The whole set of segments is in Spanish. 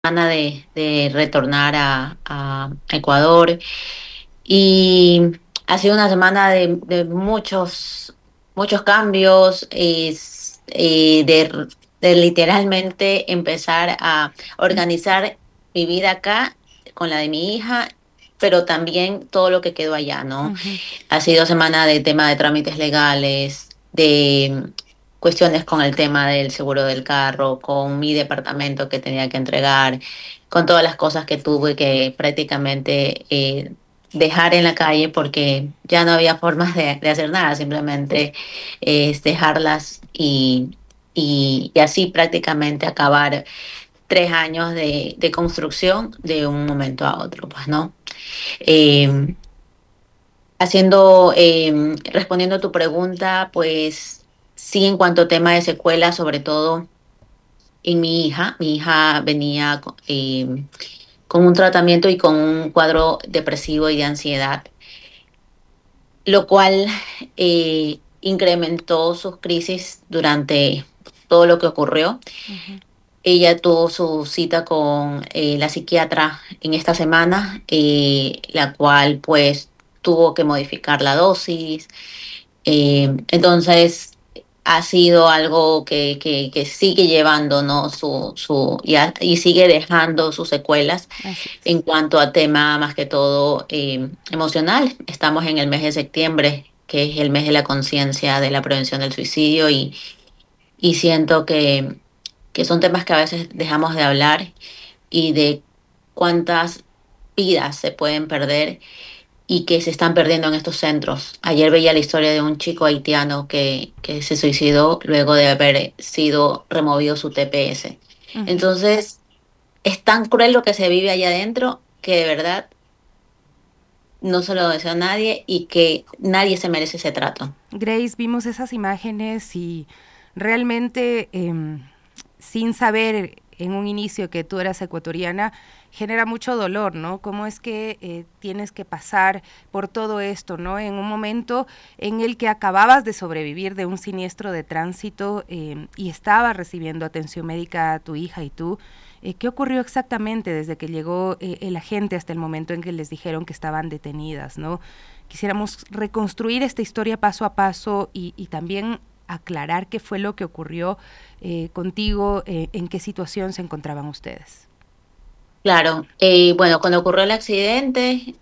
semana de retornar a Ecuador y ha sido una semana de muchos cambios, de literalmente empezar a organizar mi vida acá con la de mi hija, pero también todo lo que quedó allá, ¿no? Ujú. Ha sido semana de tema de trámites legales, de cuestiones con el tema del seguro del carro, con mi departamento que tenía que entregar, con todas las cosas que tuve que prácticamente dejar en la calle porque ya no había formas de hacer nada, simplemente es dejarlas y así prácticamente acabar 3 años de construcción de un momento a otro, pues, ¿no? Eh, respondiendo a tu pregunta, pues sí, en cuanto a tema de secuelas, sobre todo en mi hija venía con un tratamiento y con un cuadro depresivo y de ansiedad, lo cual incrementó sus crisis durante todo lo que ocurrió. Ujú. Ella tuvo su cita con la psiquiatra en esta semana, la cual pues tuvo que modificar la dosis. Entonces ha sido algo que sigue llevando, ¿no? Y sigue dejando sus secuelas Así en es. cuanto a tema más que todo emocional. Estamos en el mes de septiembre, que es el mes de la conciencia de la prevención del suicidio y siento que son temas que a veces dejamos de hablar y de cuántas vidas se pueden perder y que se están perdiendo en estos centros. Ayer veía la historia de un chico haitiano que se suicidó luego de haber sido removido su TPS. Ujú. Entonces, es tan cruel lo que se vive allá adentro que de verdad no se lo deseo a nadie y que nadie se merece ese trato. Grace, vimos esas imágenes y realmente, sin saber en un inicio que tú eras ecuatoriana, genera mucho dolor, ¿no? ¿Cómo es que tienes que pasar por todo esto, ¿no? En un momento en el que acababas de sobrevivir de un siniestro de tránsito y estabas recibiendo atención médica a tu hija y tú. ¿Qué ocurrió exactamente desde que llegó el agente hasta el momento en que les dijeron que estaban detenidas, ¿no? Quisiéramos reconstruir esta historia paso a paso y también aclarar qué fue lo que ocurrió contigo, en qué situación se encontraban ustedes. Claro, bueno, cuando ocurrió el accidente,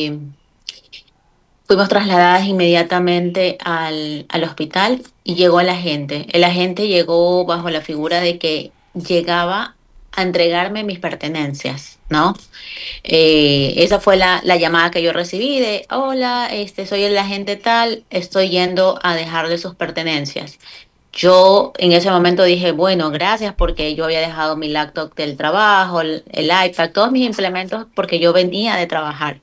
fuimos trasladadas inmediatamente al hospital y llegó el agente. El agente llegó bajo la figura de que llegaba a entregarme mis pertenencias, ¿no? Esa fue la llamada que yo recibí de, hola, soy el agente tal, estoy yendo a dejarle sus pertenencias. Yo en ese momento dije, bueno, gracias porque yo había dejado mi laptop del trabajo, el iPad, todos mis implementos porque yo venía de trabajar.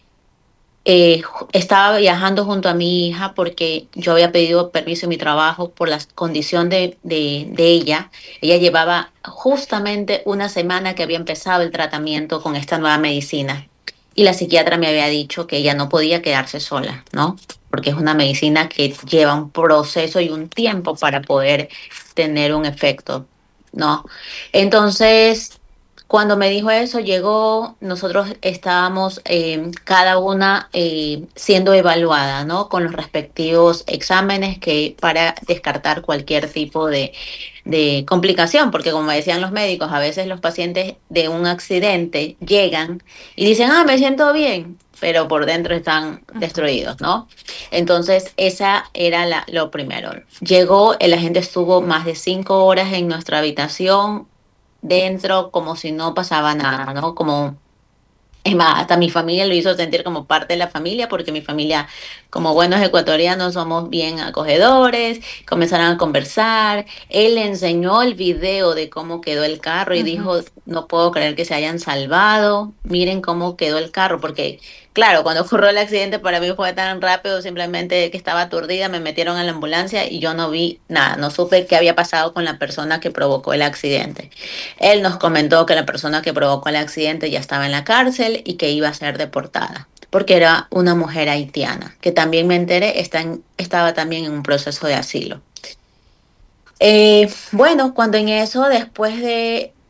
Estaba viajando junto a mi hija porque yo había pedido permiso en mi trabajo por la condición de ella. Ella llevaba justamente una semana que había empezado el tratamiento con esta nueva medicina y la psiquiatra me había dicho que ella no podía quedarse sola, ¿no? Porque es una medicina que lleva un proceso y un tiempo para poder tener un efecto, ¿no? Entonces, cuando me dijo eso, llegó, nosotros estábamos cada una siendo evaluada, ¿no? Con los respectivos exámenes que para descartar cualquier tipo de complicación, porque como decían los médicos, a veces los pacientes de un accidente llegan y dicen, ah, me siento bien, pero por dentro están Ujú. destruidos, ¿no? Entonces, esa era lo primero. Llegó, el agente estuvo más de 5 horas en nuestra habitación, dentro, como si no pasaba nada, ¿no? Como es más, hasta mi familia lo hizo sentir como parte de la familia, porque mi familia, como buenos ecuatorianos, somos bien acogedores, comenzaron a conversar. Él le enseñó el video de cómo quedó el carro y Ujú. dijo, no puedo creer que se hayan salvado, miren cómo quedó el carro, porque claro, cuando ocurrió el accidente para mí fue tan rápido, simplemente que estaba aturdida, me metieron a la ambulancia y yo no vi nada, no supe qué había pasado con la persona que provocó el accidente. Él nos comentó que la persona que provocó el accidente ya estaba en la cárcel y que iba a ser deportada, porque era una mujer haitiana, que también me enteré estaba también en un proceso de asilo. Bueno, cuando en eso, después de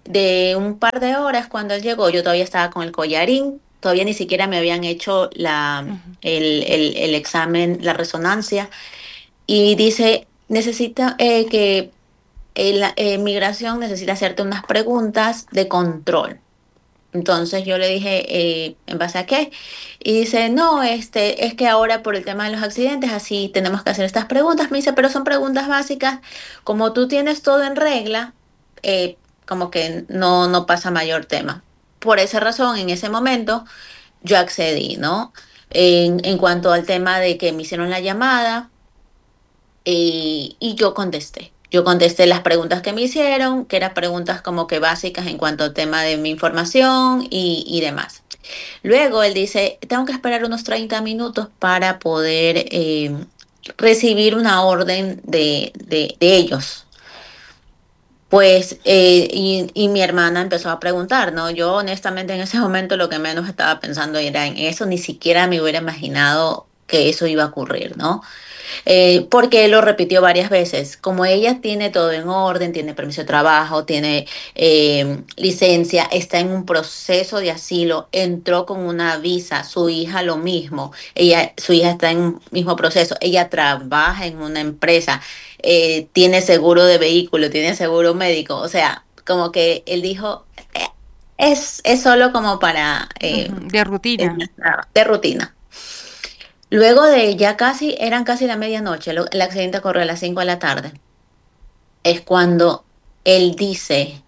de un par de horas cuando él llegó, yo todavía estaba con el collarín, todavía ni siquiera me habían hecho Ujú. el examen, la resonancia, y dice, necesita que la migración necesita hacerte unas preguntas de control. Entonces yo le dije, ¿en base a qué? Y dice, no, es que ahora por el tema de los accidentes, así tenemos que hacer estas preguntas. Me dice, pero son preguntas básicas. Como tú tienes todo en regla, como que no pasa mayor tema. Por esa razón, en ese momento, yo accedí, ¿no? En cuanto al tema de que me hicieron la llamada, y yo contesté. Yo contesté las preguntas que me hicieron, que eran preguntas como que básicas en cuanto al tema de mi información y demás. Luego él dice, tengo que esperar unos 30 minutos para poder recibir una orden de ellos. Pues, y mi hermana empezó a preguntar, ¿no? Yo honestamente en ese momento lo que menos estaba pensando era en eso, ni siquiera me hubiera imaginado que eso iba a ocurrir, ¿no? Porque él lo repitió varias veces. Como ella tiene todo en orden, tiene permiso de trabajo, tiene licencia, está en un proceso de asilo, entró con una visa, su hija lo mismo, su hija está en un mismo proceso, ella trabaja en una empresa, tiene seguro de vehículo, tiene seguro médico, o sea, como que él dijo, es solo como para Ujú, de rutina. de rutina. Luego de ya casi, eran casi la medianoche, el accidente ocurrió a las 5 de la tarde. Es cuando él dice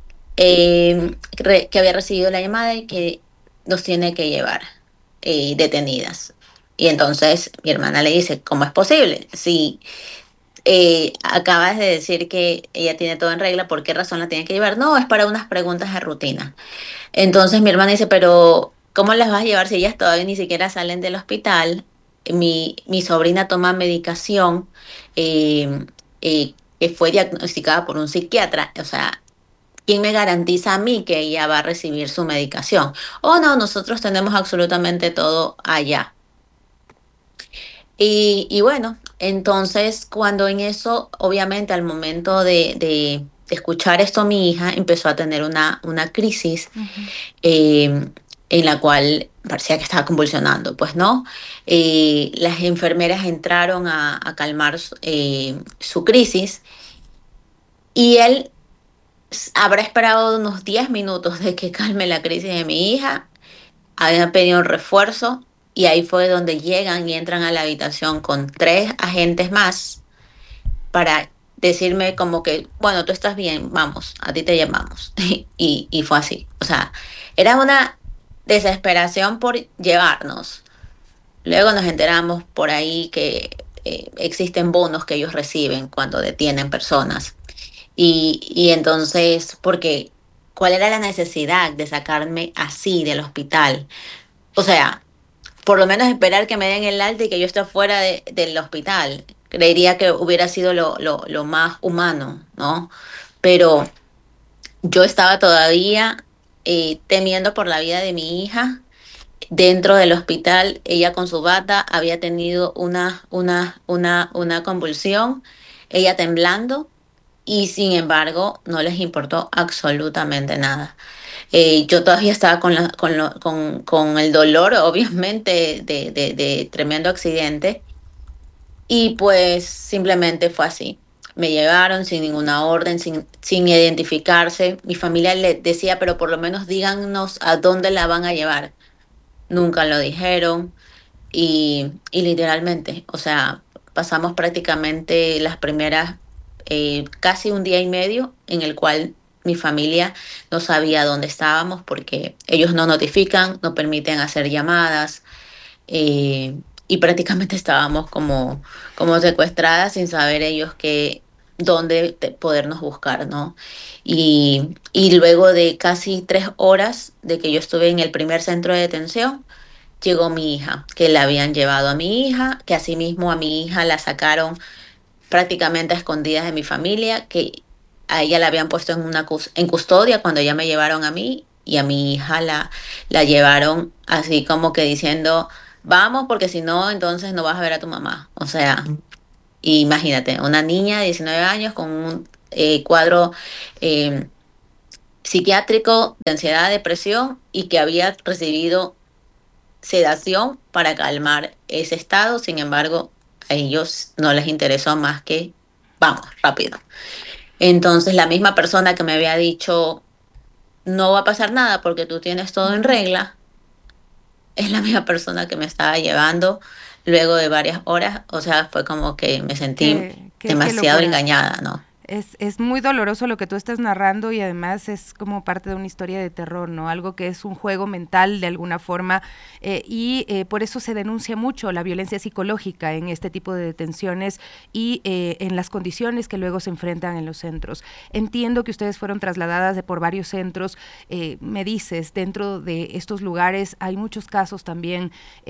que había recibido la llamada y que nos tiene que llevar detenidas. Y entonces mi hermana le dice, ¿cómo es posible? Si acabas de decir que ella tiene todo en regla, ¿por qué razón la tiene que llevar? No, es para unas preguntas de rutina. Entonces mi hermana dice, pero ¿cómo las vas a llevar si ellas todavía ni siquiera salen del hospital? Mi sobrina toma medicación que fue diagnosticada por un psiquiatra. O sea, ¿quién me garantiza a mí que ella va a recibir su medicación? Oh, no, nosotros tenemos absolutamente todo allá. Y bueno, entonces cuando en eso, obviamente al momento de escuchar esto, mi hija empezó a tener una crisis Ujú. en la cual parecía que estaba convulsionando, pues no. Las enfermeras entraron a calmar su crisis y él habrá esperado unos 10 minutos de que calme la crisis de mi hija, habían pedido un refuerzo y ahí fue donde llegan y entran a la habitación con tres agentes más para decirme como que, bueno, tú estás bien, vamos, a ti te llamamos. Y fue así. O sea, era una desesperación por llevarnos. Luego nos enteramos por ahí que existen bonos que ellos reciben cuando detienen personas. Y entonces, porque, ¿cuál era la necesidad de sacarme así del hospital? O sea, por lo menos esperar que me den el alta y que yo esté fuera del hospital. Creería que hubiera sido lo más humano, ¿no? Pero yo estaba todavía temiendo por la vida de mi hija. Dentro del hospital, ella con su bata había tenido una convulsión, ella temblando, y sin embargo no les importó absolutamente nada. Yo todavía estaba con el dolor, obviamente, de tremendo accidente y pues simplemente fue así. Me llevaron sin ninguna orden, sin identificarse. Mi familia le decía, pero por lo menos díganos a dónde la van a llevar. Nunca lo dijeron y literalmente, o sea, pasamos prácticamente las primeras, casi un día y medio en el cual mi familia no sabía dónde estábamos porque ellos no notifican, no permiten hacer llamadas, y prácticamente estábamos como secuestradas sin saber ellos dónde podernos buscar, ¿no? Y luego de casi 3 horas de que yo estuve en el primer centro de detención, llegó mi hija, que la habían llevado a mi hija, que asimismo a mi hija la sacaron prácticamente a escondidas de mi familia, que a ella la habían puesto en custodia cuando ya me llevaron a mí y a mi hija la llevaron así como que diciendo, vamos, porque si no, entonces no vas a ver a tu mamá. O sea, imagínate, una niña de 19 años con un cuadro eh, psiquiátrico de ansiedad, depresión y que había recibido sedación para calmar ese estado. Sin embargo, a ellos no les interesó más que, vamos, rápido. Entonces, la misma persona que me había dicho, no va a pasar nada porque tú tienes todo en Ujú. regla, es la misma persona que me estaba llevando luego de varias horas. O sea, fue como que me sentí Qué demasiado locura. engañada, ¿no? Es muy doloroso lo que tú estás narrando y además es como parte de una historia de terror, ¿no? Algo que es un juego mental de alguna forma por eso se denuncia mucho la violencia psicológica en este tipo de detenciones y en las condiciones que luego se enfrentan en los centros. Entiendo que ustedes fueron trasladadas por varios centros. Me dices, dentro de estos lugares hay muchos casos también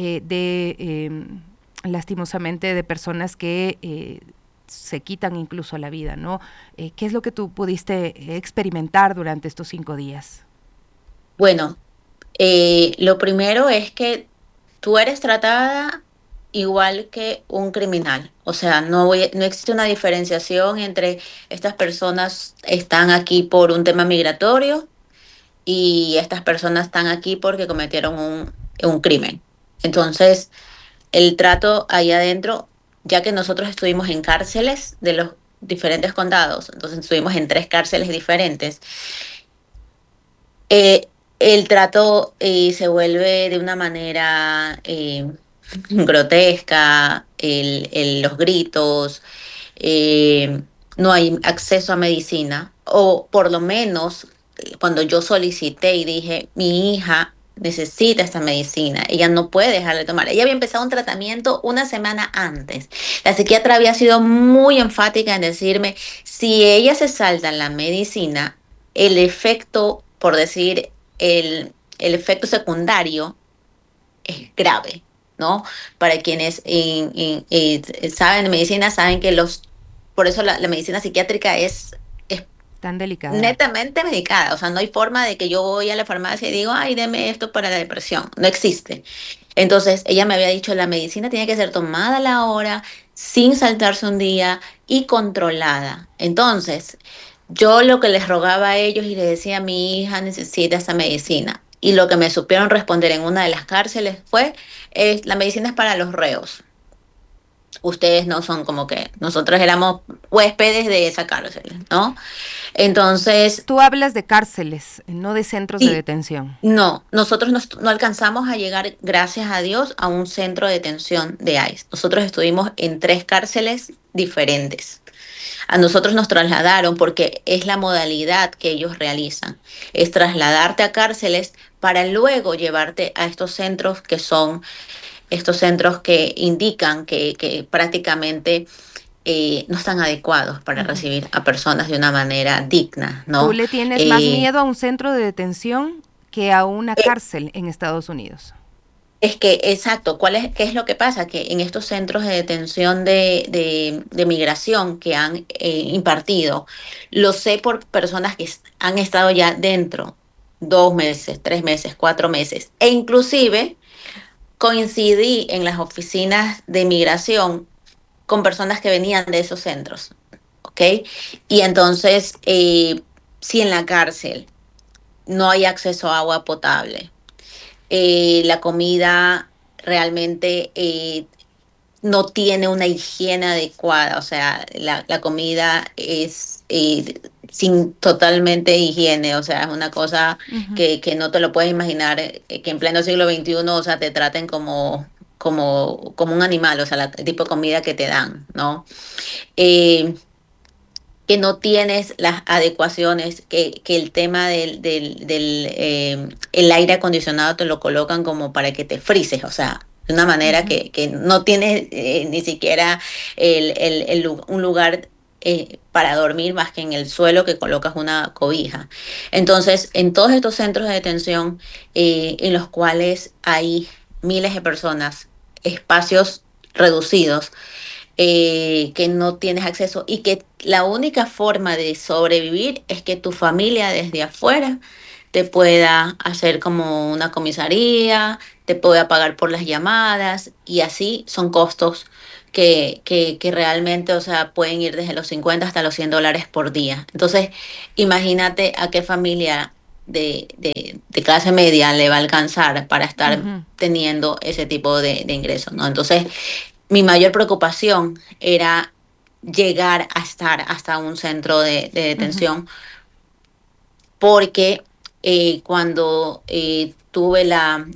lastimosamente, de personas que se quitan incluso la vida, ¿no? ¿Qué es lo que tú pudiste experimentar durante estos 5 días? Bueno, lo primero es que tú eres tratada igual que un criminal. O sea, no existe una diferenciación entre estas personas están aquí por un tema migratorio y estas personas están aquí porque cometieron un crimen. Entonces, el trato ahí adentro, ya que nosotros estuvimos en cárceles de los diferentes condados, entonces estuvimos en 3 cárceles diferentes, el trato se vuelve de una manera grotesca, los gritos, eh, no hay acceso a medicina, o por lo menos cuando yo solicité y dije, mi hija necesita esta medicina, ella no puede dejar de tomar. Ella había empezado un tratamiento una semana antes. La psiquiatra había sido muy enfática en decirme, si ella se salta la medicina, el efecto, por decir, el efecto secundario es grave, ¿no? Para quienes saben de medicina, saben que por eso la medicina psiquiátrica es Tan delicada. netamente medicada. O sea, no hay forma de que yo voy a la farmacia y digo, ay, deme esto para la depresión. No existe. Entonces, ella me había dicho, la medicina tiene que ser tomada a la hora, sin saltarse un día y controlada. Entonces, yo lo que les rogaba a ellos y les decía, mi hija necesita esa medicina. Y lo que me supieron responder en una de las cárceles fue, la medicina es para los reos. Ustedes no son como que nosotros éramos huéspedes de esa cárcel, ¿no? Entonces, Tú hablas de cárceles, no de centros de sí, detención. no, nosotros no alcanzamos a llegar, gracias a Dios, a un centro de detención de ICE. Nosotros estuvimos en 3 cárceles diferentes. A nosotros nos trasladaron porque es la modalidad que ellos realizan, es trasladarte a cárceles para luego llevarte a estos centros que son estos centros que indican que prácticamente no están adecuados para Ujú. recibir a personas de una manera digna, Tú ¿no? le tienes más Eh, miedo a un centro de detención que a una cárcel en Estados Unidos. Es que, exacto, ¿qué es lo que pasa? Que en estos centros de detención de migración que han impartido, lo sé por personas que han estado ya dentro 2 meses, 3 meses, 4 meses, e inclusive coincidí en las oficinas de migración con personas que venían de esos centros, ¿ok? Y entonces, si en la cárcel no hay acceso a agua potable, la comida realmente no tiene una higiene adecuada, o sea, la comida es sin totalmente higiene, o sea, es una cosa Ujú. que no te lo puedes imaginar, que en pleno siglo XXI, o sea, te traten como un animal, o sea, el tipo de comida que te dan, ¿no? Eh, que no tienes las adecuaciones, que el tema el aire acondicionado te lo colocan como para que te frises, o sea, de una manera Ujú. que no tienes ni siquiera un lugar para dormir más que en el suelo que colocas una cobija. Entonces, en todos estos centros de detención en los cuales hay miles de personas, espacios reducidos, que no tienes acceso y que la única forma de sobrevivir es que tu familia desde afuera te pueda hacer como una comisaría, te pueda pagar por las llamadas y así son costos que realmente, o sea, pueden ir desde los 50 hasta los $100 por día. Entonces, imagínate a qué familia de clase media le va a alcanzar para estar Ujú, teniendo ese tipo de ingresos, ¿no? Entonces, mi mayor preocupación era llegar a estar hasta un centro de ujú, detención porque cuando tuve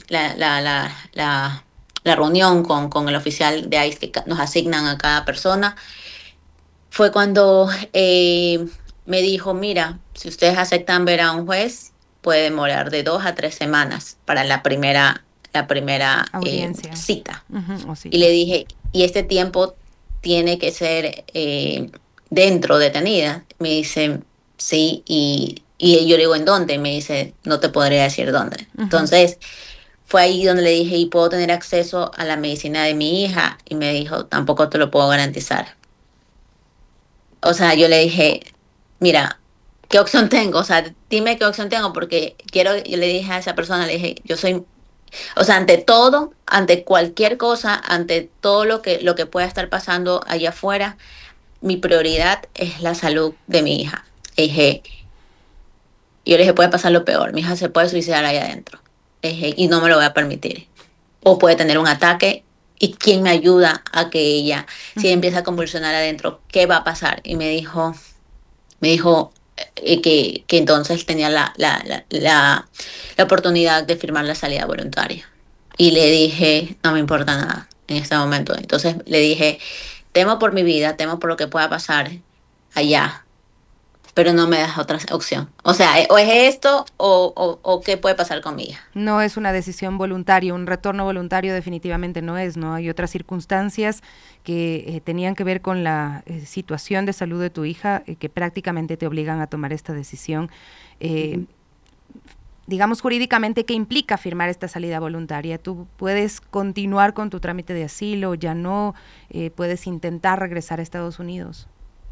la reunión con el oficial de ICE que nos asignan a cada persona, fue cuando me dijo, mira, si ustedes aceptan ver a un juez, puede demorar de 2 a 3 semanas para la primera audiencia. cita. Ujú, o Y le cita. dije, y este tiempo tiene que ser dentro detenida. Me dice, sí, y yo le digo, ¿en dónde? Me dice, no te podría decir dónde. Ujú. Entonces, fue ahí donde le dije, ¿y puedo tener acceso a la medicina de mi hija? Y me dijo, tampoco te lo puedo garantizar. O sea, yo le dije, mira, ¿qué opción tengo? O sea, dime qué opción tengo, porque yo le dije a esa persona, le dije, yo soy, o sea, ante todo, ante cualquier cosa, ante todo lo que pueda estar pasando allá afuera, mi prioridad es la salud de mi hija. Le dije, yo le dije, puede pasar lo peor, mi hija se puede suicidar ahí adentro. Le dije, y no me lo voy a permitir. O puede tener un ataque, y quién me ayuda a que ella, si ella Ujú. empieza a convulsionar adentro, ¿qué va a pasar? Y me dijo que entonces tenía la oportunidad de firmar la salida voluntaria. Y le dije, no me importa nada en este momento. Entonces le dije, temo por mi vida, temo por lo que pueda pasar allá, pero no me das otra opción. O sea, o es esto o qué puede pasar con mi hija. No es una decisión voluntaria, un retorno voluntario definitivamente no es, ¿no? Hay otras circunstancias que tenían que ver con la situación de salud de tu hija que prácticamente te obligan a tomar esta decisión. Eh, Ujú. digamos jurídicamente, ¿qué implica firmar esta salida voluntaria? Tú puedes continuar con tu trámite de asilo, ya no puedes intentar regresar a Estados Unidos.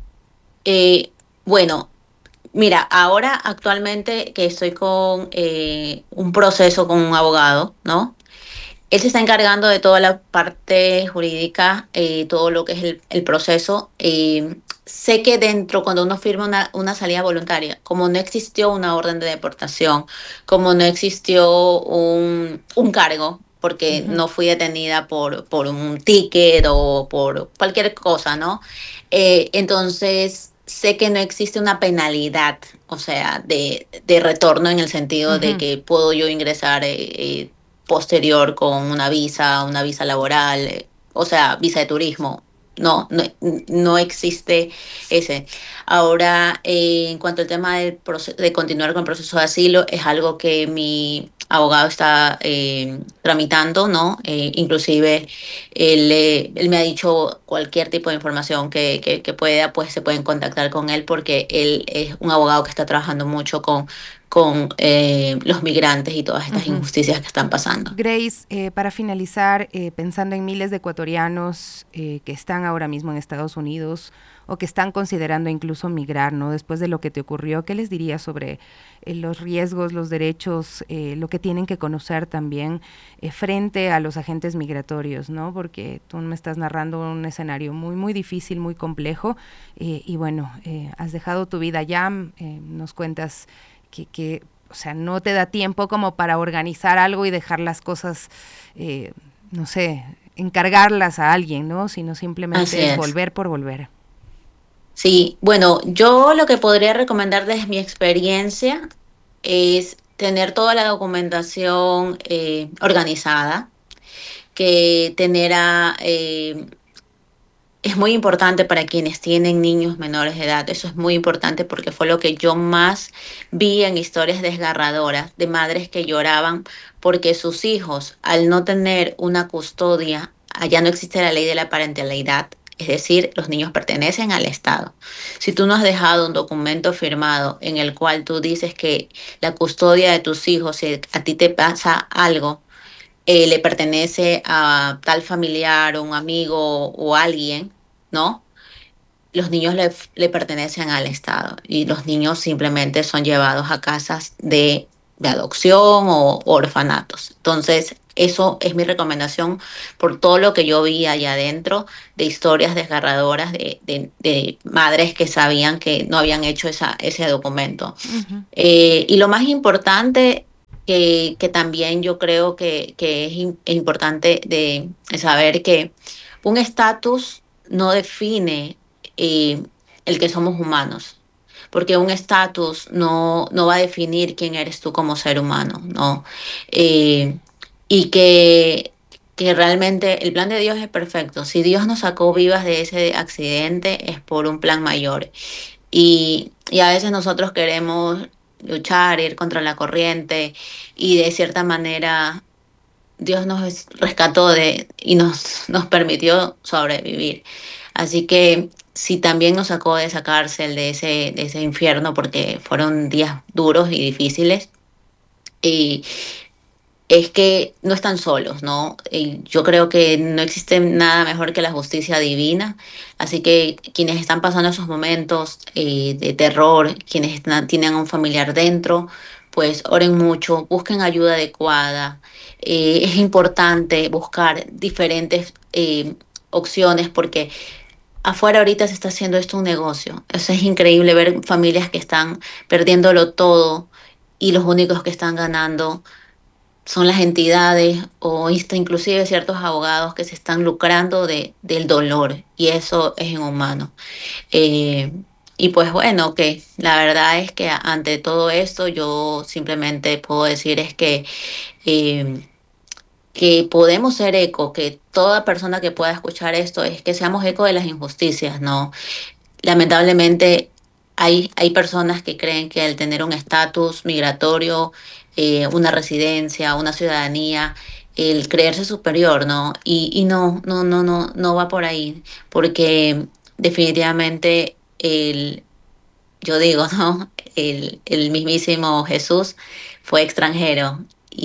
Bueno, mira, ahora actualmente que estoy con un proceso con un abogado, ¿no? Él se está encargando de toda la parte jurídica, todo lo que es el proceso. Sé que dentro, cuando uno firma una salida voluntaria, como no existió una orden de deportación, como no existió un cargo, porque Ujú, no fui detenida por un ticket o por cualquier cosa, ¿no? Entonces, sé que no existe una penalidad, o sea, de retorno en el sentido de ujú. que puedo yo ingresar posterior con una visa laboral, o sea, visa de turismo. No, no, no existe ese. Ahora, en cuanto al tema de continuar con el proceso de asilo, es algo que mi abogado está tramitando, ¿no? Inclusive él me ha dicho cualquier tipo de información que pueda, pues se pueden contactar con él porque él es un abogado que está trabajando mucho con los migrantes y todas estas Ujú. injusticias que están pasando. Grace, para finalizar, pensando en miles de ecuatorianos que están ahora mismo en Estados Unidos o que están considerando incluso migrar, ¿no? Después de lo que te ocurrió, ¿qué les dirías sobre los riesgos, los derechos, lo que tienen que conocer también frente a los agentes migratorios, ¿no? Porque tú me estás narrando un escenario muy, muy difícil, muy complejo y bueno, has dejado tu vida allá, nos cuentas que o sea, no te da tiempo como para organizar algo y dejar las cosas, no sé, encargarlas a alguien, ¿no? Sino simplemente Así es es. volver por volver. Sí, bueno, yo lo que podría recomendar desde mi experiencia es tener toda la documentación organizada, que es muy importante para quienes tienen niños menores de edad. Eso es muy importante porque fue lo que yo más vi en historias desgarradoras de madres que lloraban porque sus hijos, al no tener una custodia, allá no existe la ley de la parentalidad. Es decir, los niños pertenecen al Estado. Si tú no has dejado un documento firmado en el cual tú dices que la custodia de tus hijos, si a ti te pasa algo, le pertenece a tal familiar o un amigo o alguien, ¿no? Los niños le pertenecen al Estado y los niños simplemente son llevados a casas de adopción o orfanatos. Entonces, eso es mi recomendación por todo lo que yo vi allá adentro, de historias desgarradoras de madres que sabían que no habían hecho ese documento. Ujú. Y lo más importante que también yo creo que es importante de saber que un estatus no define el que somos humanos, porque un estatus no va a definir quién eres tú como ser humano, ¿no? Eh, y que realmente el plan de Dios es perfecto. Si Dios nos sacó vivas de ese accidente es por un plan mayor. Y a veces nosotros queremos luchar, ir contra la corriente y de cierta manera Dios nos rescató y nos permitió sobrevivir. Así que si también nos sacó de esa cárcel, de ese infierno, porque fueron días duros y difíciles, y es que no están solos, ¿no? Y yo creo que no existe nada mejor que la justicia divina, así que quienes están pasando esos momentos de terror, tienen a un familiar dentro, pues oren mucho, busquen ayuda adecuada. Es importante buscar diferentes opciones porque afuera ahorita se está haciendo esto un negocio. Eso es increíble ver familias que están perdiéndolo todo y los únicos que están ganando son las entidades o inclusive ciertos abogados que se están lucrando del dolor y eso es inhumano. Eh, y pues bueno, que la verdad es que ante todo esto yo simplemente puedo decir es eh, que podemos ser eco, que toda persona que pueda escuchar esto es que seamos eco de las injusticias, ¿no? Lamentablemente hay personas que creen que al tener un estatus migratorio, una residencia, una ciudadanía, el creerse superior, ¿no? Y no va por ahí, porque definitivamente yo digo, ¿no? El mismísimo Jesús fue extranjero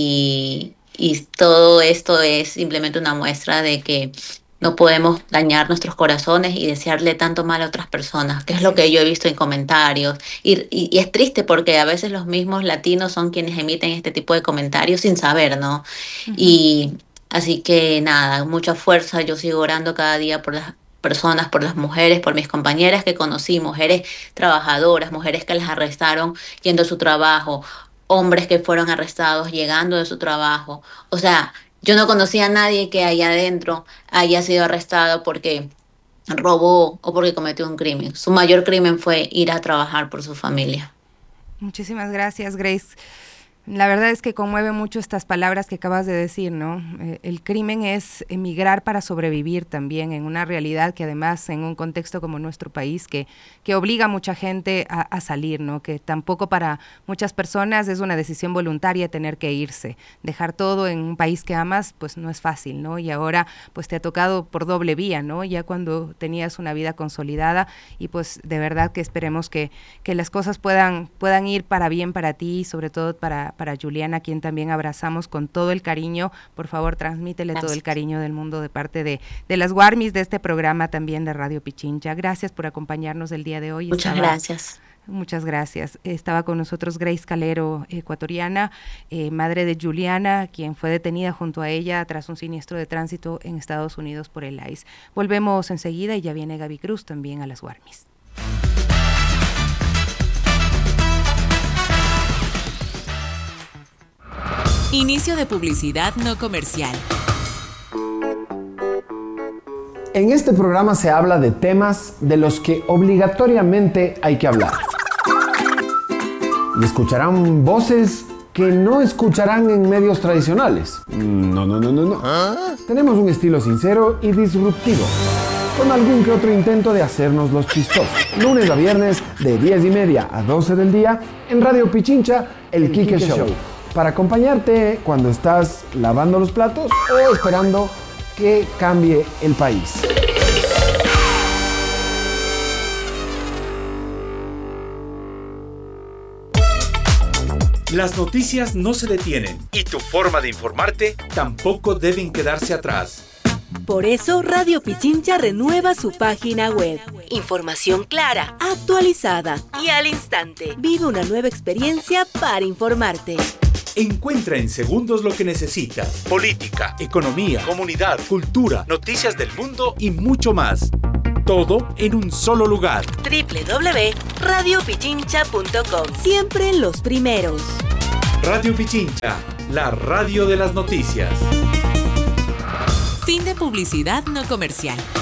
y todo esto es simplemente una muestra de que no podemos dañar nuestros corazones y desearle tanto mal a otras personas, que es Así lo que es. yo he visto en comentarios. Y es triste porque a veces los mismos latinos son quienes emiten este tipo de comentarios sin saber, ¿no? Ujú. Y así que nada, mucha fuerza. Yo sigo orando cada día por las personas, por las mujeres, por mis compañeras que conocí, mujeres trabajadoras, mujeres que las arrestaron yendo a su trabajo, hombres que fueron arrestados llegando de su trabajo. O sea, yo no conocía a nadie que allá adentro haya sido arrestado porque robó o porque cometió un crimen. Su mayor crimen fue ir a trabajar por su familia. Muchísimas gracias, Grace. La verdad es que conmueve mucho estas palabras que acabas de decir, ¿no? El crimen es emigrar para sobrevivir también en una realidad que además en un contexto como nuestro país que obliga a mucha gente a salir, ¿no? Que tampoco para muchas personas es una decisión voluntaria tener que irse. Dejar todo en un país que amas, pues no es fácil, ¿no? Y ahora pues te ha tocado por doble vía, ¿no? Ya cuando tenías una vida consolidada y pues de verdad que esperemos que las cosas puedan ir para bien para ti y sobre todo para Juliana, a quien también abrazamos con todo el cariño. Por favor, transmítele todo el Gracias. cariño del mundo de parte de las Warmis de este programa también de Radio Pichincha. Gracias por acompañarnos el día de hoy. Muchas gracias. Muchas gracias. Estaba con nosotros Grace Calero, ecuatoriana, madre de Juliana, quien fue detenida junto a ella tras un siniestro de tránsito en Estados Unidos por el ICE. Volvemos enseguida y ya viene Gaby Cruz también a las Warmis. Inicio de publicidad no comercial. En este programa se habla de temas de los que obligatoriamente hay que hablar. Y escucharán voces que no escucharán en medios tradicionales. No. Tenemos un estilo sincero y disruptivo, con algún que otro intento de hacernos los chistosos. Lunes a viernes de 10:30 a 12 del día en Radio Pichincha, El Quique Show. Para acompañarte cuando estás lavando los platos o esperando que cambie el país. Las noticias no se detienen y tu forma de informarte tampoco deben quedarse atrás. Por eso Radio Pichincha renueva su página web. Información clara, actualizada y al instante. Vive una nueva experiencia para informarte. Encuentra en segundos lo que necesitas. Política, economía, comunidad, cultura, noticias del mundo y mucho más. Todo en un solo lugar. www.radiopichincha.com. Siempre los primeros. Radio Pichincha, la radio de las noticias. Fin de publicidad no comercial.